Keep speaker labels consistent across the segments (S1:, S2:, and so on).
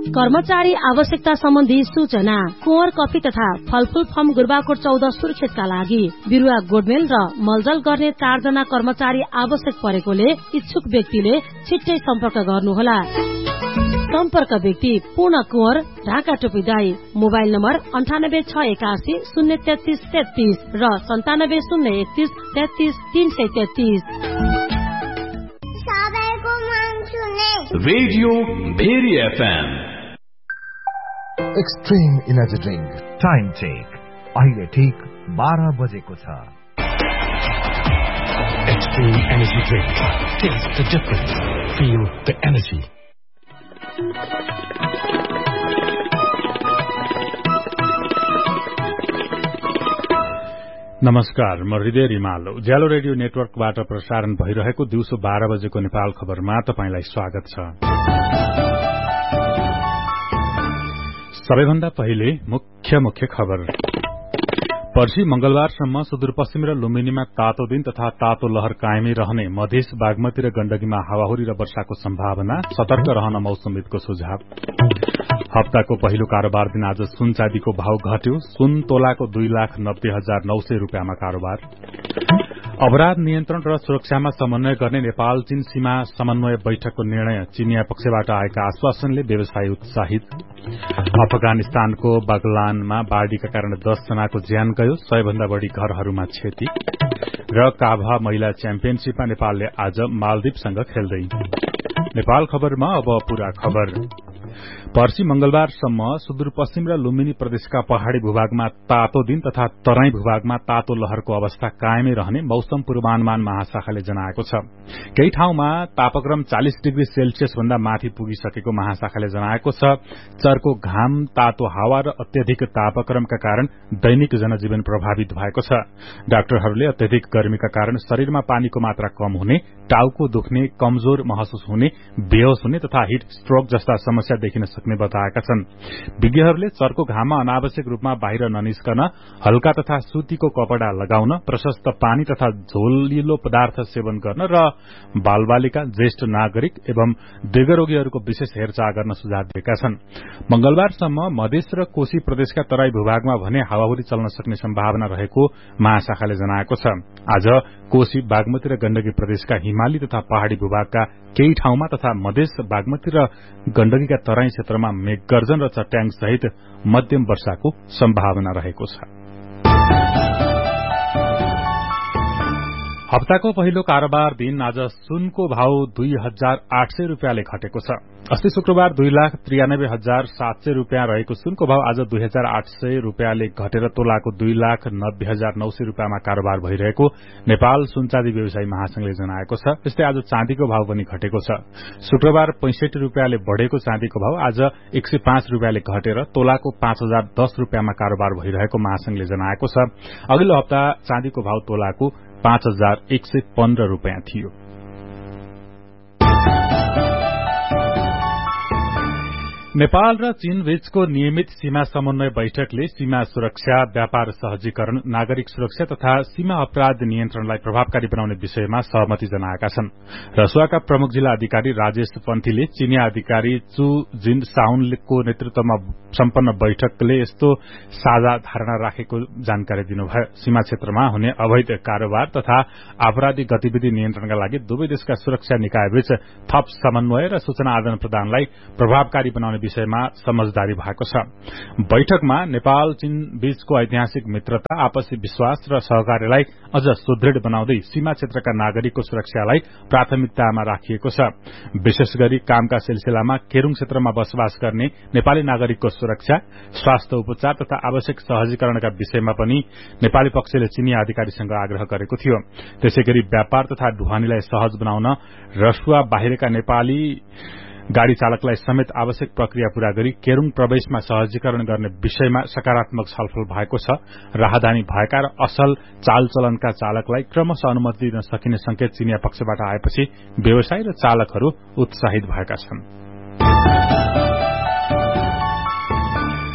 S1: कर्मचारी आवश्यकता सम्बन्धी सूचना। कुँवर कफी तथा फलफूल फर्म गुरबाकोट 14 सुर्खेतका लागि बिरुवा गोडमेल र मलजल गर्ने 4 जना कर्मचारी आवश्यक परेकोले इच्छुक व्यक्तिले छिट्टै सम्पर्क गर्नुहोला। सम्पर्क व्यक्ति पूर्ण कुँवर, ढाका टोपीदाई। मोबाइल नम्बर 9861 033 33 र 97 031 33 333।
S2: Radio very FM
S3: extreme energy drink time check अहिले ठीक 12 बजेको छ।
S4: Extreme energy drink, test the difference, feel the energy.
S5: नमस्कार, म हृदय रिमाल। उज्यालो रेडियो नेटवर्कबाट प्रसारण भइरहेको दिउँसो 12 बजेको नेपाल खबरमा तपाईंलाई स्वागत छ। सबैभन्दा पहिले मुख्य खबर। पर्सि मंगलबारसम्म सुदूरपश्चिम र लुम्बिनीमा तातो दिन तथा तातो लहर कायमै रहने, मधेस बागमती र गण्डकीमा हावाहुरी र वर्षाको सम्भावना, सतर्क रहन मौसमविदको सुझाव। हप्ताको पहिलो कारोबार दिन आज सुन चाँदीको भाव घट्यो। सुन तोलाको 2,90,900 रुपियाँमा कारोबार। अपराध नियन्त्रण र सुरक्षामा समन्वय गर्ने नेपाल चीन सीमा समन्वय बैठकको निर्णय, चीनिया पक्षबाट आएका आश्वासनले व्यवसायी उत्साहित। अफगानिस्तानको बगलानमा बाढ़ीका कारण 10 जनाको ज्यान गयो, 100 भन्दा बढ़ी घरहरूमा क्षति। र काभा महिला च्याम्पियनशीपमा नेपालले आज मालदिवसँग खेल्दै। नेपाल खबरमा अब पूरा खबर। पर्सि मंगलबारसम्म सुदूरपश्चिम र लुम्बिनी प्रदेशका पहाड़ी भूभागमा तातो दिन तथा तराई भूभागमा तातो लहरको अवस्था कायमै रहने मौसम पूर्वानुमान महाशाखाले जनाएको छ। केही ठाउँमा तापक्रम 40 डिग्री सेल्सियस भन्दा माथि पुगिसकेको महाशाखाले जनाएको छ। चर्को घाम, तातो हावा र अत्यधिक तापक्रमका कारण दैनिक जनजीवन प्रभावित भएको छ। डाक्टरहरूले अत्यधिक गर्मीका कारण शरीरमा पानीको मात्रा कम हुने, टाउको दुख्ने, कमजोर महसुस हुने, बेहोस हुने तथा हिट स्ट्रोक जस्ता समस्या देखिन सक्ने बताएका छन्। विज्ञहरूले चर्को घाममा अनावश्यक रूपमा बाहिर ननिस्कन, हल्का तथा सुतीको कपड़ा लगाउन, प्रशस्त पानी तथा झोलिलो पदार्थ सेवन गर्न र बालबालिका, ज्येष्ठ नागरिक एवं दीर्घरोगीहरूको विशेष हेरचाह गर्न सुझाव दिएका छन्। मंगलबारसम्म मधेस र कोशी प्रदेशका तराई भूभागमा भने हावाहुरी चल्न सक्ने सम्भावना रहेको महाशाखाले जनाएको छ। आज कोशी, बागमती र गण्डकी प्रदेशका हिमाली तथा पहाड़ी भूभागका केही ठाउँमा तथा मधेस, बागमती र गण्डकीका तराई क्षेत्रमा मेघगर्जन र चट्याङ सहित मध्यम वर्षाको सम्भावना रहेको छ। हप्ताको पहिलो कारोबार दिन आज सुनको भाव 2,800 रुपियाँले घटेको छ। अस्ति शुक्रबार 2,93,700 रुपियाँ रहेको सुनको भाव आज 2,800 रुपियाँले घटेर तोलाको 2,90,900 रुपियाँमा कारोबार भइरहेको नेपाल सुनचाँदी व्यवसायी महासंघले जनाएको छ। त्यस्तै आज चाँदीको भाव पनि घटेको छ। शुक्रबार 65 रुपियाँले बढ़ेको चाँदीको भाव आज 105 रुपियाँले घटेर तोलाको 5,010 रुपियाँमा कारोबार भइरहेको महासंघले जनाएको छ। अघिल्लो हप्ता चाँदीको भाव तोलाको 5,115 रुपियाँ थियो। नेपाल र चीन बीचको नियमित सीमा समन्वय बैठकले सीमा सुरक्षा, व्यापार सहजीकरण, नागरिक सुरक्षा तथा सीमा अपराध नियन्त्रणलाई प्रभावकारी बनाउने विषयमा सहमति जनाएका छन्। रसुवाका प्रमुख जिल्ला अधिकारी राजेश पन्थीले चीनिया अधिकारी चु जिन साउनको नेतृत्वमा सम्पन्न बैठकले यस्तो साझा धारणा राखेको जानकारी दिनुभयो। सीमा क्षेत्रमा हुने अवैध कारोबार तथा आपराधिक गतिविधि नियन्त्रणका लागि दुवै देशका सुरक्षा निकायबीच थप समन्वय र सूचना आदान प्रदानलाई प्रभावकारी बनाउने विषयमा समझदारी भएको छ। बैठकमा नेपाल चीन बीचको ऐतिहासिक मित्रता, आपसी विश्वास र सहकार्यलाई अझ सुदृढ़ बनाउँदै सीमा क्षेत्रका नागरिकको सुरक्षालाई प्राथमिकतामा राखिएको छ। विशेष गरी कामका सिलसिलामा केरूङ क्षेत्रमा बसोबास गर्ने नेपाली नागरिकको सुरक्षा, स्वास्थ्य उपचार तथा आवश्यक सहजीकरणका विषयमा पनि नेपाली पक्षले चीनिया अधिकारीसँग आग्रह गरेको थियो। त्यसैगरी व्यापार तथा ढुवानीलाई सहज बनाउन रसुवा बाहिरका नेपाली गाड़ी चालकलाई समेत आवश्यक प्रक्रिया पूरा गरी केरूङ प्रवेशमा सहजीकरण गर्ने विषयमा सकारात्मक छलफल भएको छ। राहदानी भएका र असल चालचलनका चालकलाई क्रमशः अनुमति दिन सकिने संकेत चीनिया पक्षबाट आएपछि व्यवसायी र चालकहरू उत्साहित भएका छन्।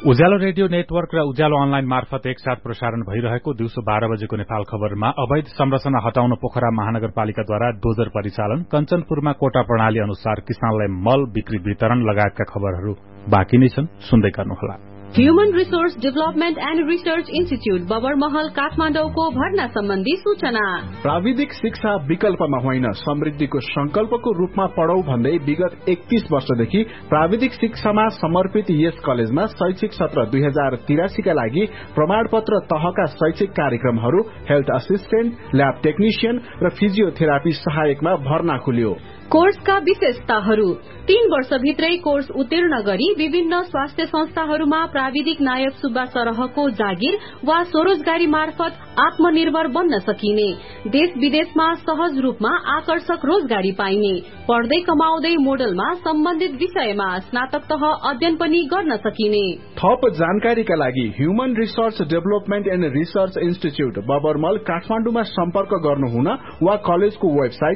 S5: उज्यालो रेडियो नेटवर्क र उज्यालो अनलाइन मार्फत एकसाथ प्रसारण भइरहेको दिउँसो 12 बजेको नेपाल खबरमा अवैध संरचना हटाउन पोखरा महानगरपालिकाद्वारा डोजर परिचालन, कञ्चनपुरमा कोटा प्रणाली अनुसार किसानलाई मल बिक्री वितरण लगायतका खबरहरू बाँकी नै छन्, सुन्दै गर्नुहोला।
S6: Human resource development and research institute Babarmahal काठमाडौँको भर्ना सम्बन्धी सूचना।
S7: प्राविधिक शिक्षा विकल्पमा होइन, समृद्धिको संकल्पको रूपमा पढौं भन्दै विगत 31 वर्षदेखि प्राविधिक शिक्षामा समर्पित यस कलेजमा शैक्षिक सत्र 2083 का लागि प्रमाणपत्र तहका शैक्षिक कार्यक्रमहरू हेल्थ असिस्टेन्ट, ल्याब टेक्निशियन र फिजियोथेरापी सहायकमा भर्ना खुल्यो।
S6: कोर्सका विशेषताहरू: 3 वर्षभित्रै कोर्स उत्तीर्ण गरी विभिन्न स्वास्थ्य संस्थाहरूमा प्राविधिक नायक सुब्बा सरहको जागिर वा स्वरोजगारी मार्फत आत्मनिर्भर बन्न सकिने, देश विदेशमा सहज रूपमा आकर्षक रोजगारी पाइने, पढ्दै कमाउँदै मोडलमा सम्बन्धित विषयमा स्नातक तह अध्ययन पनि गर्न सकिने।
S7: थप जानकारीका लागि human resource development and research institute बबरमल काठमाडौँमा सम्पर्क गर्नुहुन वा कलेजको वेबसाइट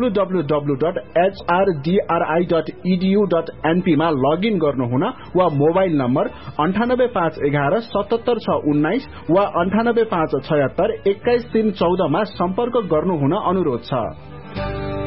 S7: www.hrdri.edu.np मा लगइन गर्नुहुन वा मोबाइल नम्बर 98511 77619 वा 98576 21314 मा सम्पर्क गर्नुहुन अनुरोध छ।